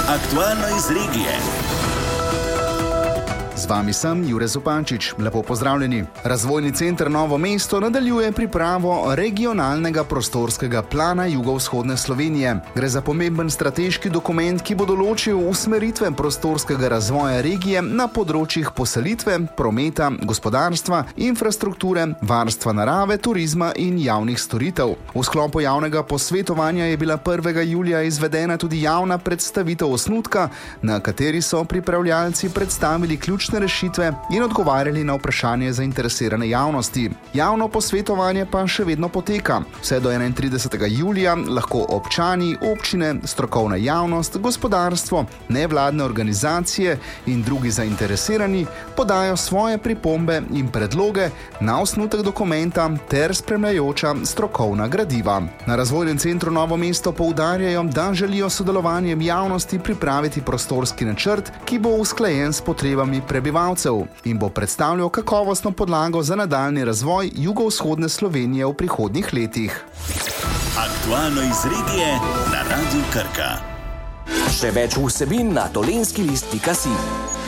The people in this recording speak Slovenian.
Aktualno iz regije. Z vami sem Jure Zupančič. Lepo pozdravljeni. Razvojni center Novo mesto nadaljuje pripravo regionalnega prostorskega plana jugovzhodne Slovenije. Gre za pomemben strateški dokument, ki bo določil usmeritve prostorskega razvoja regije na področjih poselitve, prometa, gospodarstva, infrastrukture, varstva narave, turizma in javnih storitev. V sklopu javnega posvetovanja je bila 1. julija izvedena tudi javna predstavitev osnutka, na kateri so pripravljalci predstavili ključne rešitve in odgovarjali na vprašanje zainteresirane javnosti. Javno posvetovanje pa še vedno poteka. Vse do 31. julija lahko občani, občine, strokovna javnost, gospodarstvo, nevladne organizacije in drugi zainteresirani podajo svoje pripombe in predloge na osnutek dokumenta ter spremljajoča strokovna gradiva. Na Razvojnem centru Novo mesto poudarjajo, da želijo sodelovanjem javnosti pripraviti prostorski načrt, ki bo usklajen s potrebami prebivalcev in bo predstavljal kakovostno podlago za nadaljnji razvoj jugovzhodne Slovenije v prihodnjih letih. Aktualno iz regije na Radiu Krka. Še več vsebin na dolenskilist.si.